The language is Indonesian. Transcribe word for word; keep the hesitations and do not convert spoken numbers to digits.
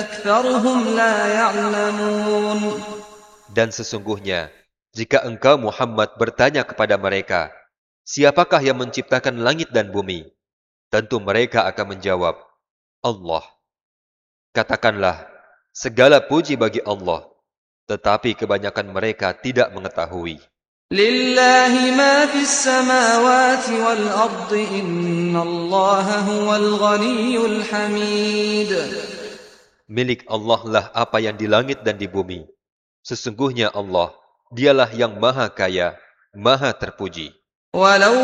أكثرهم لا يعلمون. Dan sesungguhnya, jika engkau Muhammad bertanya kepada mereka, siapakah yang menciptakan langit dan bumi? Tentu mereka akan menjawab, Allah. Katakanlah, segala puji bagi Allah, tetapi kebanyakan mereka tidak mengetahui. لله ما في السماوات والأرض إن الله هو الغني الحميد. Milik Allah lah apa yang di langit dan di bumi. Sesungguhnya Allah, dialah yang maha kaya, maha terpuji. ولو